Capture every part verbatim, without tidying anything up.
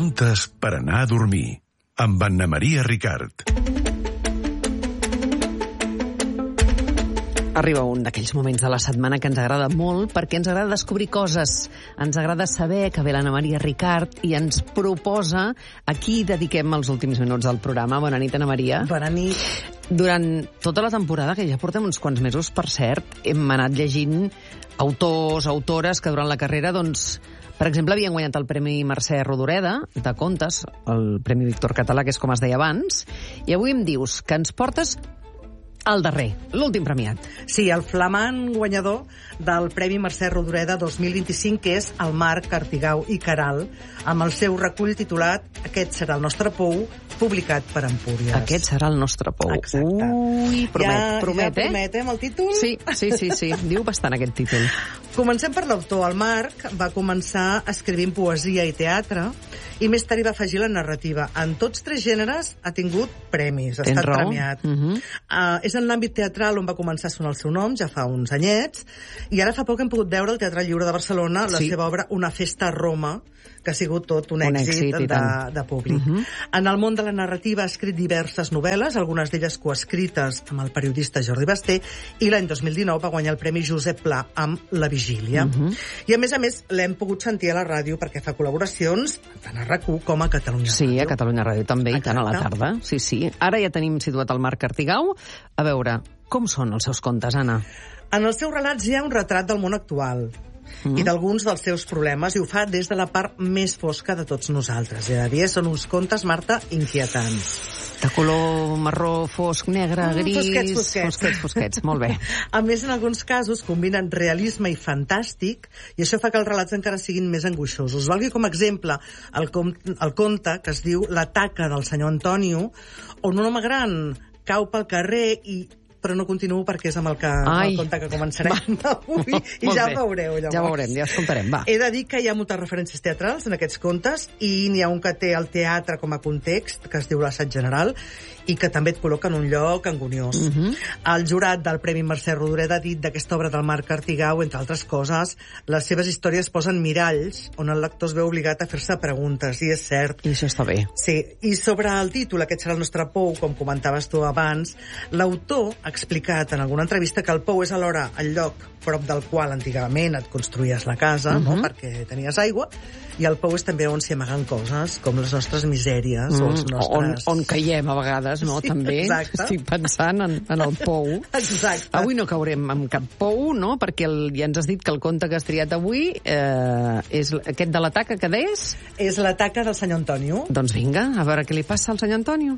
Contes per anar a dormir, amb Anna Maria Ricard. Arriba un d'aquells moments de la setmana que ens agrada molt perquè ens agrada descobrir coses. Ens agrada saber que ve l'Anna Maria Ricard i ens proposa a qui dediquem els últims minuts del programa. Bona nit, Anna Maria. Bona nit. Durant tota la temporada, que ja portem uns quants mesos, per cert, hem anat llegint autors, autores que durant la carrera, doncs, per exemple, havien guanyat el Premi Mercè Rodoreda de contes, el Premi Víctor Català, que és com es deia abans, i avui em dius que ens portes el darrer, l'últim premiat. Sí, el flamant guanyador del Premi Mercè Rodoreda dos mil vint-i-cinc, que és el Marc Artigau i Queralt, amb el seu recull titulat Aquest serà el nostre pou, publicat per Empúries. Aquest serà el nostre pou. Exacte. Ui, promet, ja, promet, ja eh? promet, eh, amb el títol? Sí, sí, sí, sí. Diu bastant aquest títol. Comencem per l'autor. El Marc va començar escrivint poesia i teatre i més tard hi va afegir la narrativa. En tots tres gèneres ha tingut premis, ha Tens estat raó. premiat. Uh -huh. uh, és en l'àmbit teatral on va començar a sonar el seu nom, ja fa uns anyets, i ara fa poc hem pogut veure al Teatre Lliure de Barcelona la Sí. seva obra Una festa a Roma, que ha sigut tot un, Un èxit, èxit, i de, tant. de públic. Uh -huh. En el món de la narrativa ha escrit diverses novel·les, algunes d'elles coescrites amb el periodista Jordi Basté, i l'any dos mil dinou va guanyar el Premi Josep Pla amb La Vigília. Uh -huh. I a més a més l'hem pogut sentir a la ràdio perquè fa col·laboracions tant a R A C U com a Catalunya Sí, Ràdio. a Catalunya Ràdio també, i tant a la tarda. Sí, sí. Ara ja tenim situat el Marc Artigau. A veure, com són els seus contes, Anna? En els seus relats hi ha un retrat del món actual mm. i d'alguns dels seus problemes, i ho fa des de la part més fosca de tots nosaltres. He de dir, són uns contes, Marta, inquietants. De color marró, fosc, negre, Mm, gris... fosquets, fosquets. Fosquets, fosquets, molt bé. A més, en alguns casos combinen realisme i fantàstic, i això fa que els relats encara siguin més angoixosos. Valgui com a exemple el, com, el conte que es diu La taca del senyor Antonio, on un home gran cau pel carrer i però no continuo perquè és amb el, que, amb el conte que començarem avui, i ja ho veureu, llavors. Ja ho veurem, ja escoltarem, va. He de dir que hi ha moltes referències teatrals en aquests contes, i n'hi ha un que té el teatre com a context, que es diu L'assaig general, i que també et col·loca en un lloc anguniós. Uh -huh. El jurat del Premi Mercè Rodoreda ha dit d'aquesta obra del Marc Artigau, entre altres coses, les seves històries posen miralls on el lector es veu obligat a fer-se preguntes, i és cert. I això està bé. Sí, i sobre el títol, Aquest serà el nostre pou, com comentaves tu abans, l'autor ha explicat en alguna entrevista que el pou és alhora el lloc prop del qual antigament et construïes la casa, uh -huh. no?, perquè tenies aigua, i el pou és també on s'hi amaguen coses, com les nostres misèries, mm, o els nostres... On, on caiem a vegades, no?, sí, també. Exacte. Estic pensant en, en el pou. Exacte. Avui no caurem en cap pou, no?, perquè el, ja ens has dit que el conte que has triat avui eh, és aquest de la taca, que deies? És La taca del senyor Antonio. Doncs vinga, a veure què li passa al senyor Antonio.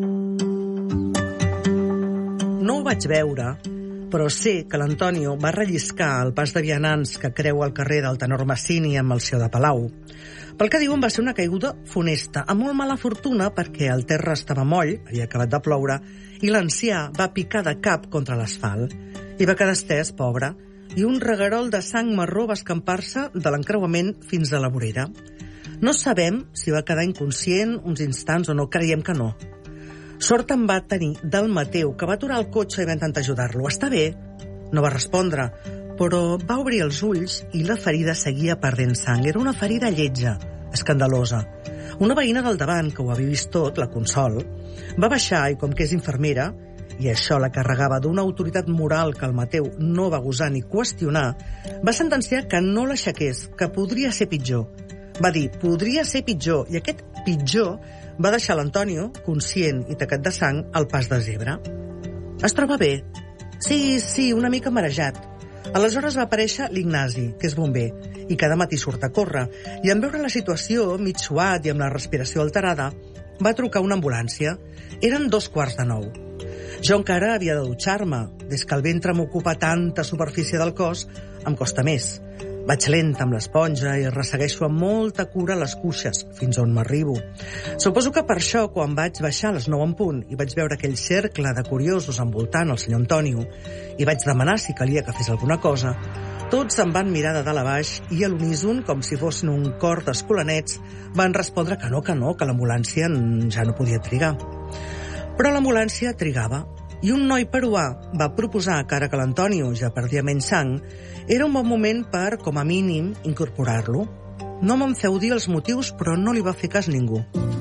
No ho vaig veure, però sé que l'Antonio va relliscar el pas de vianants que creua el carrer del tenor Massini amb el seu de Palau. Pel que diuen, va ser una caiguda funesta, amb molt mala fortuna perquè el terra estava moll, havia acabat de ploure, i l'ancià va picar de cap contra l'asfalt. I va quedar estès, pobre, i un reguerol de sang marró va escampar-se de l'encreuament fins a la vorera. No sabem si va quedar inconscient uns instants o no, creiem que no. Sort en va tenir del Mateu, que va aturar el cotxe i va intentar ajudar-lo. Està bé? No va respondre, però va obrir els ulls i la ferida seguia perdent sang. Era una ferida lletja, escandalosa. Una veïna del davant, que ho havia vist tot, la Consol, va baixar i, com que és infermera, i això la carregava d'una autoritat moral que el Mateu no va gosar ni qüestionar, va sentenciar que no l'aixequés, que podria ser pitjor. Va dir, podria ser pitjor, i aquest pitjor va deixar l'Antonio, conscient i tacat de sang, al pas de zebra. Es troba bé? Sí, sí, una mica marejat. Aleshores va aparèixer l'Ignasi, que és bomber, i cada matí surt a córrer, i en veure la situació, mig suat i amb la respiració alterada, va trucar una ambulància. Eren dos quarts de nou. Jo encara havia de dutxar-me. Des que el ventre m'ocupa tanta superfície del cos, em costa més. Vaig lenta amb l'esponja i ressegueixo amb molta cura les cuixes, fins on m'arribo. Suposo que per això, quan vaig baixar a les nou en punt i vaig veure aquell cercle de curiosos envoltant el senyor Antonio i vaig demanar si calia que fes alguna cosa, tots em van mirar de dalt a baix i a l'uníson, com si fossin un cor d'escolanets, van respondre que no, que no, que l'ambulància ja no podia trigar. Però l'ambulància trigava. I un noi peruà va proposar que ara que l'Antonio ja perdia menys sang, era un bon moment per, com a mínim, incorporar-lo. No me'n feu dir els motius, però no li va fer cas ningú.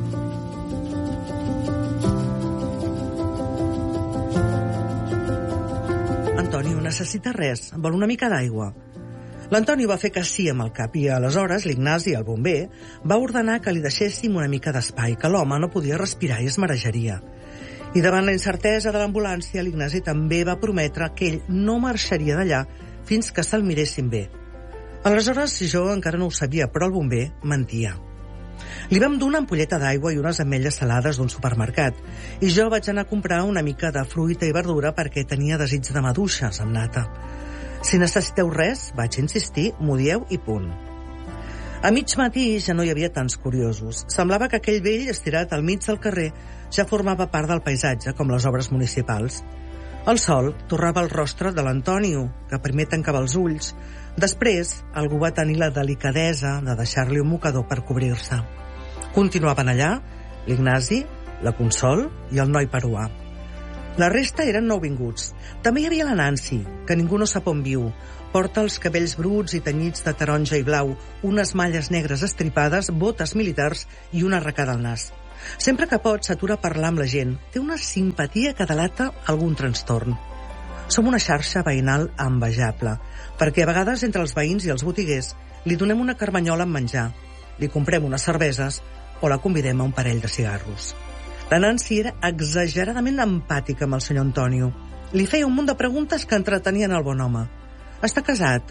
Antonio necessita res, vol una mica d'aigua. L'Antonio va fer que sí amb el cap i aleshores l'Ignasi, el bomber, va ordenar que li deixéssim una mica d'espai, que l'home no podia respirar i es marejaria. I davant la incertesa de l'ambulància, l'Ignasi també va prometre que ell no marxaria d'allà fins que se'l miressin bé. Aleshores, jo encara no ho sabia, però el bomber mentia. Li vam dur una ampolleta d'aigua i unes ametlles salades d'un supermercat, i jo vaig anar a comprar una mica de fruita i verdura perquè tenia desig de maduixes amb nata. Si necessiteu res, vaig insistir, m'ho dieu i punt. A mig matí ja no hi havia tants curiosos. Semblava que aquell vell estirat al mig del carrer ja formava part del paisatge, com les obres municipals. El sol torrava el rostre de l'Antonio, que primer tancava els ulls. Després, algú va tenir la delicadesa de deixar-li un mocador per cobrir-se. Continuaven allà l'Ignasi, la Consol i el noi peruà. La resta eren nouvinguts. També hi havia la Nancy, que ningú no sap on viu. Porta els cabells bruts i tenyits de taronja i blau, unes malles negres estripades, botes militars i una arracada al nas. Sempre que pot s'atura a parlar amb la gent. Té una simpatia que delata algun trastorn. Som una xarxa veïnal envejable, perquè a vegades entre els veïns i els botiguers li donem una carmanyola amb menjar, li comprem unes cerveses o la convidem a un parell de cigarros. La Nancy era exageradament empàtica amb el senyor Antonio. Li feia un munt de preguntes que entretenien el bon home. Està casat?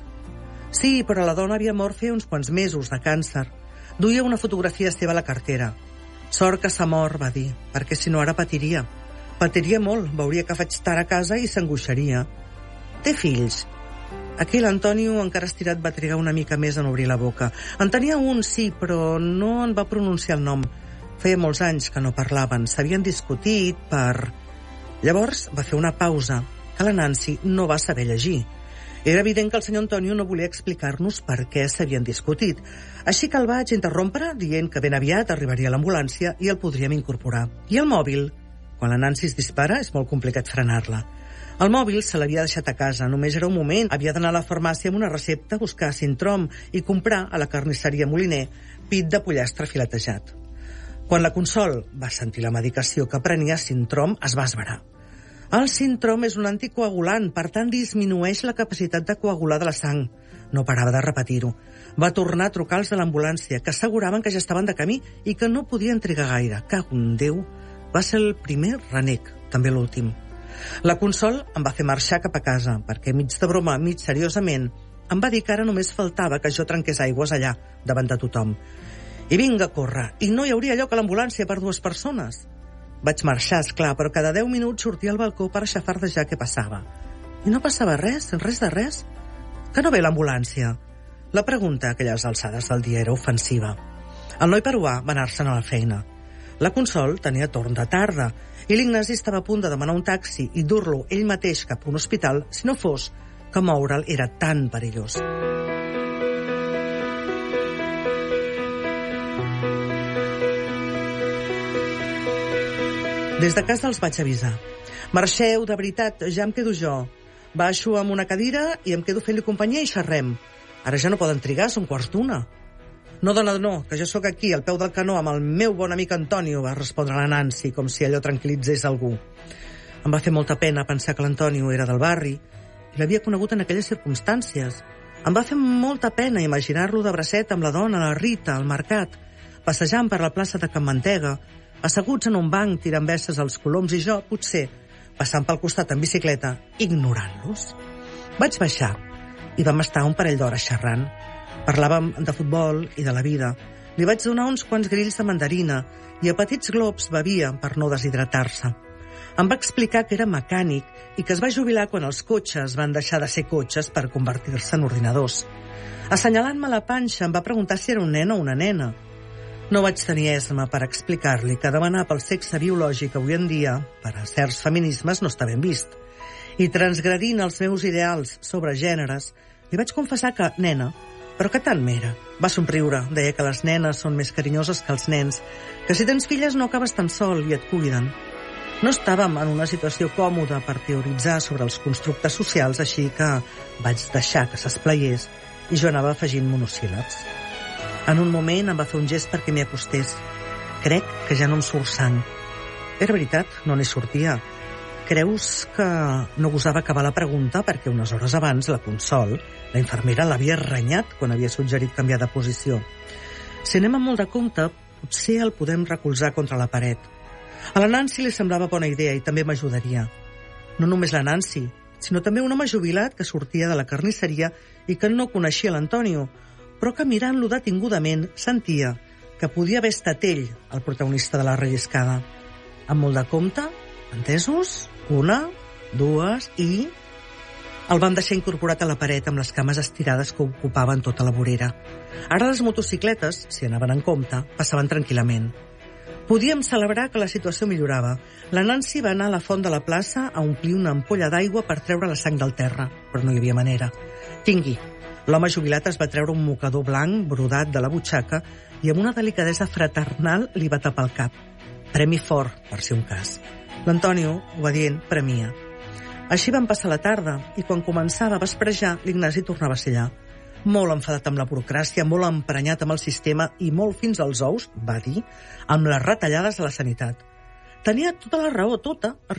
Sí, però la dona havia mort feia uns quants mesos de càncer. Duia una fotografia seva a la cartera. Sort que s'ha mort, va dir, perquè si no ara patiria. Patiria molt, veuria que faig tard a casa i s'angoixaria. Té fills? Aquí l'Antonio, encara estirat, va trigar una mica més en obrir la boca. En tenia un, sí, però no en va pronunciar el nom. Feia molts anys que no parlaven, s'havien discutit per... Llavors va fer una pausa, que la Nancy no va saber llegir. Era evident que el senyor Antonio no volia explicar-nos per què s'havien discutit, així que el vaig interrompre dient que ben aviat arribaria l'ambulància i el podríem incorporar. I el mòbil? Quan la Nancy es dispara és molt complicat frenar-la. El mòbil se l'havia deixat a casa, només era un moment. Havia d'anar a la farmàcia amb una recepta, buscar Sintrom i comprar a la carnisseria Moliner pit de pollastre filetejat. Quan la Consol va sentir la medicació que prenia, Sintrom, es va esverar. El Sintrom és un anticoagulant, per tant disminueix la capacitat de coagular de la sang. No parava de repetir-ho. Va tornar a trucar als de l'ambulància, que asseguraven que ja estaven de camí i que no podien trigar gaire. Cago en Déu! Va ser el primer renec, també l'últim. La Consol em va fer marxar cap a casa, perquè mig de broma, mig seriosament, em va dir que ara només faltava que jo trenqués aigües allà, davant de tothom. I vinga a córrer, i no hi hauria lloc a l'ambulància per dues persones. Vaig marxar, esclar, però cada deu minuts sortia al balcó per aixafardejar què passava. I no passava res, res de res. Que no ve l'ambulància? La pregunta a aquelles alçades del dia era ofensiva. El noi peruà va anar-se'n a la feina. La Consol tenia torn de tarda i l'Ignasi estava a punt de demanar un taxi i dur-lo ell mateix cap a un hospital si no fos que moure'l era tan perillós. Des de casa els vaig avisar. Marxeu, de veritat, ja em quedo jo. Baixo amb una cadira i em quedo fent-li companyia i xerrem. Ara ja no poden trigar, són quarts d'una. No, dona, no, que jo sóc aquí, al peu del canó, amb el meu bon amic Antonio, va respondre la Nancy, com si allò tranquil·litzés algú. Em va fer molta pena pensar que l'Antonio era del barri i l'havia conegut en aquelles circumstàncies. Em va fer molta pena imaginar-lo de bracet amb la dona, la Rita, al mercat, passejant per la plaça de Can Mantega, asseguts en un banc tirant verses als coloms i jo, potser, passant pel costat en bicicleta, ignorant-los. Vaig baixar i vam estar un parell d'hores xerrant. Parlàvem de futbol i de la vida. Li vaig donar uns quants grills de mandarina i a petits globs bevia per no deshidratar-se. Em va explicar que era mecànic i que es va jubilar quan els cotxes van deixar de ser cotxes per convertir-se en ordinadors. Assenyalant-me la panxa em va preguntar si era un nen o una nena. No vaig tenir esma per explicar-li que demanar pel sexe biològic avui en dia, per a certs feminismes, no està ben vist. I transgredint els meus ideals sobre gèneres, li vaig confessar que nena, però que tant m'era. Va somriure, deia que les nenes són més carinyoses que els nens, que si tens filles no acabes tan sol i et cuiden. No estàvem en una situació còmoda per teoritzar sobre els constructes socials, així que vaig deixar que s'esplaiés i jo anava afegint monosíl·labs. En un moment em va fer un gest perquè m'hi acostés. Crec que ja no em surt sang. Era veritat, no n'hi sortia. Creus que no gosava acabar la pregunta perquè unes hores abans la Consol, la infermera, l'havia renyat quan havia suggerit canviar de posició. Si anem amb molt de compte, potser el podem recolzar contra la paret. A la Nancy li semblava bona idea i també m'ajudaria. No només la Nancy, sinó també un home jubilat que sortia de la carnisseria i que no coneixia l'Antonio, però que mirant-lo detingudament sentia que podia haver estat ell el protagonista de la relliscada. Amb molt de compte, entesos? Una, dues i... El van deixar incorporat a la paret amb les cames estirades que ocupaven tota la vorera. Ara les motocicletes, si anaven en compte, passaven tranquil·lament. Podíem celebrar que la situació millorava. La Nancy va anar a la font de la plaça a omplir una ampolla d'aigua per treure la sang del terra, però no hi havia manera. Tingui. L'home jubilat es va treure un mocador blanc brodat de la butxaca i amb una delicadesa fraternal li va tapar el cap. Premi fort, per si un cas. L'Antonio, obedient, premia. Així van passar la tarda i quan començava a vesprejar, l'Ignasi tornava a ser allà. Molt enfadat amb la burocràcia, molt emprenyat amb el sistema i molt fins als ous, va dir, amb les retallades de la sanitat. Tenia tota la raó, tota, es